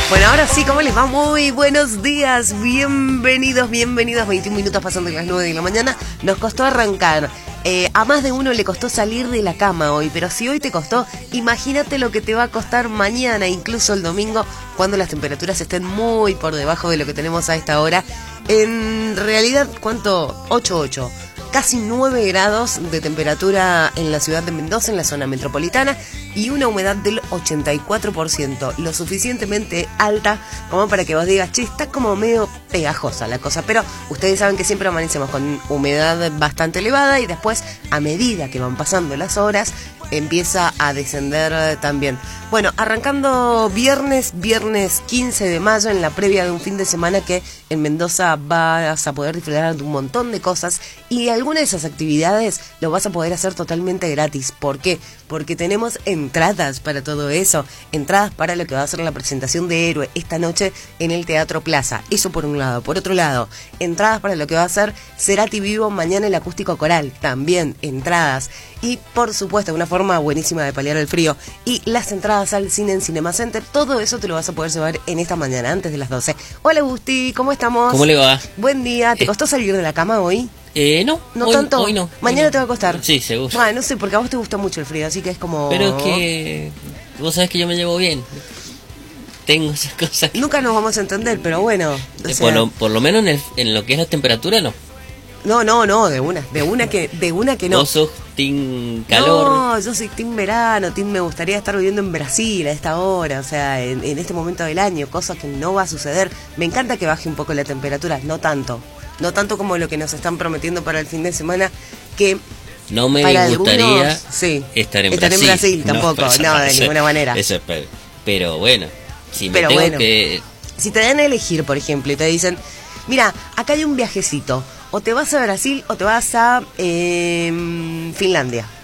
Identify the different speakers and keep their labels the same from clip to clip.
Speaker 1: Bueno, ahora sí, ¿cómo les va? Muy buenos días, bienvenidos, 21 minutos pasando de las 9 de la mañana. Nos costó arrancar, a más de uno le costó salir de la cama hoy, pero si hoy te costó, imagínate lo que te va a costar mañana, incluso el domingo, cuando las temperaturas estén muy por debajo de lo que tenemos a esta hora. En realidad, ¿cuánto? 8, casi 9 grados de temperatura en la ciudad de Mendoza, en la zona metropolitana, y una humedad del 84%, lo suficientemente alta como para que vos digas, che, está como medio pegajosa la cosa, pero ustedes saben que siempre amanecemos con humedad bastante elevada y después, a medida que van pasando las horas, empieza a descender también. Bueno, arrancando viernes 15 de mayo, en la previa de un fin de semana que en Mendoza vas a poder disfrutar de un montón de cosas, y algunas de esas actividades lo vas a poder hacer totalmente gratis. ¿Por qué? Porque tenemos entradas para todo eso, entradas para lo que va a ser la presentación de Héroe esta noche en el Teatro Plaza. Eso por un lado. Por otro lado, entradas para lo que va a ser Cerati Vivo mañana, el acústico coral, también entradas. Y por supuesto, una forma buenísima de paliar el frío, y las entradas al cine en Cinema Center. Todo eso te lo vas a poder llevar en esta mañana, antes de las 12. Hola Gusti, ¿cómo estamos?
Speaker 2: ¿Cómo le va?
Speaker 1: Buen día. ¿Te costó salir de la cama hoy?
Speaker 2: No
Speaker 1: ¿No
Speaker 2: hoy,
Speaker 1: tanto?
Speaker 2: Hoy no.
Speaker 1: ¿Mañana
Speaker 2: hoy no.
Speaker 1: te va a costar?
Speaker 2: Sí, seguro.
Speaker 1: No sé, porque a vos te gusta mucho el frío, así que es como...
Speaker 2: Pero es que vos sabés que yo me llevo bien. Tengo esas cosas.
Speaker 1: Nunca nos vamos a entender, pero bueno. O sea...
Speaker 2: por lo menos en lo que es la temperatura, no.
Speaker 1: No, de una que no.
Speaker 2: Vos sos team calor.
Speaker 1: No, yo soy team verano, me gustaría estar viviendo en Brasil a esta hora, o sea, en este momento del año, cosa que no va a suceder. Me encanta que baje un poco la temperatura, no tanto como lo que nos están prometiendo para el fin de semana, que
Speaker 2: no me
Speaker 1: para
Speaker 2: gustaría
Speaker 1: algunos, sí,
Speaker 2: estar en Brasil.
Speaker 1: Tampoco, no, de ninguna manera.
Speaker 2: Eso, pero bueno, si me
Speaker 1: pero
Speaker 2: tengo
Speaker 1: bueno,
Speaker 2: que...
Speaker 1: Si te dan a elegir, por ejemplo, y te dicen, mira, acá hay un viajecito, o te vas a Brasil o te vas a Finlandia.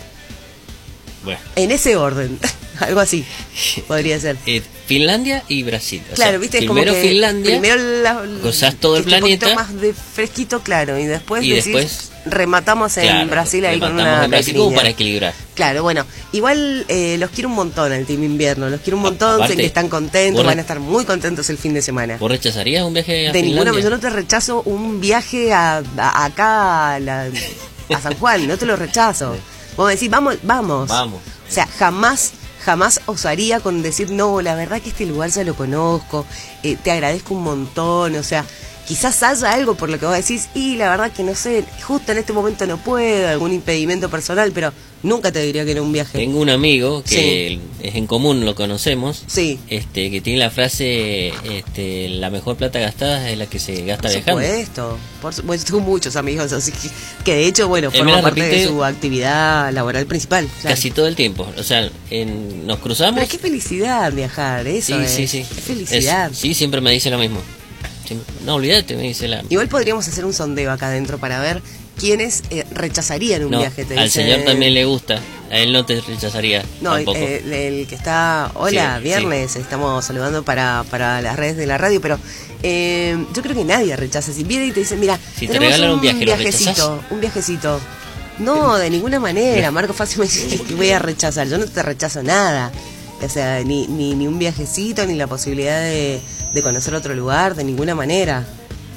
Speaker 2: Bueno.
Speaker 1: En ese orden, algo así podría ser.
Speaker 2: Finlandia y Brasil.
Speaker 1: Claro, viste, es
Speaker 2: primero
Speaker 1: como que
Speaker 2: Finlandia, gozás todo el planeta.
Speaker 1: Un poquito más de fresquito, claro, y después rematamos en
Speaker 2: claro,
Speaker 1: Brasil ahí con una
Speaker 2: rematamos en Brasil como para equilibrar.
Speaker 1: Claro, bueno, igual los quiero un montón al Team Invierno, los quiero un montón, sé que están contentos, van a estar muy contentos el fin de semana.
Speaker 2: ¿Vos rechazarías un viaje a
Speaker 1: De
Speaker 2: Finlandia?
Speaker 1: ninguna, yo no te rechazo un viaje acá a San Juan, no te lo rechazo. Vos me decís, vamos. O sea, jamás osaría con decir, no, la verdad que este lugar ya lo conozco, te agradezco un montón, o sea, quizás haya algo por lo que vos decís, y la verdad que no sé, justo en este momento no puedo, algún impedimento personal, pero nunca te diría que era un viaje.
Speaker 2: Tengo un amigo que es en común, lo conocemos,
Speaker 1: sí,
Speaker 2: que tiene la frase, la mejor plata gastada es la que se gasta viajando.
Speaker 1: Por supuesto, tengo muchos amigos, así que de hecho, bueno, forma parte de su actividad laboral principal. Claro.
Speaker 2: Casi todo el tiempo, o sea, nos cruzamos.
Speaker 1: Pero qué felicidad viajar, eso
Speaker 2: sí.
Speaker 1: Qué felicidad.
Speaker 2: Sí, siempre me dice lo mismo. No, olvídate, me dice
Speaker 1: Igual podríamos hacer un sondeo acá adentro para ver quiénes rechazarían un viaje.
Speaker 2: Al señor también le gusta, a él no te rechazaría.
Speaker 1: No,
Speaker 2: tampoco.
Speaker 1: El que está, hola, viernes, estamos saludando para las redes de la radio, pero yo creo que nadie rechaza. Si viene y te dice, mira,
Speaker 2: si te regalan un
Speaker 1: viajecito. No, de ninguna manera, Marco Fácil me dice que voy a rechazar, yo no te rechazo nada. O sea, ni un viajecito, ni la posibilidad de conocer otro lugar, de ninguna manera.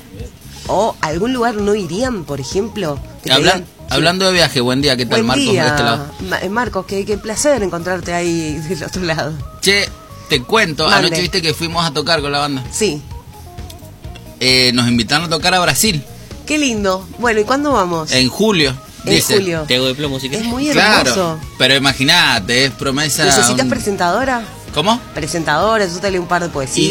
Speaker 1: O algún lugar no irían, por ejemplo.
Speaker 3: Hablando de viaje, buen día, ¿qué tal, Marcos?
Speaker 1: Buen día,
Speaker 3: de este lado.
Speaker 1: Marcos, qué placer encontrarte ahí del otro lado.
Speaker 3: Che, te cuento,
Speaker 1: Mande.
Speaker 3: anoche viste que fuimos a tocar con la banda.
Speaker 1: Sí.
Speaker 3: Nos invitaron a tocar a Brasil.
Speaker 1: Qué lindo. Bueno, ¿y cuándo vamos?
Speaker 3: En julio. Dice.
Speaker 1: En julio.
Speaker 2: Te hago de plomo si querés.
Speaker 1: Es muy hermoso.
Speaker 3: Claro, pero imagínate, es promesa.
Speaker 1: ¿Necesitas presentadora?
Speaker 3: ¿Cómo?
Speaker 1: Presentadora, yo te leo un par de poesías.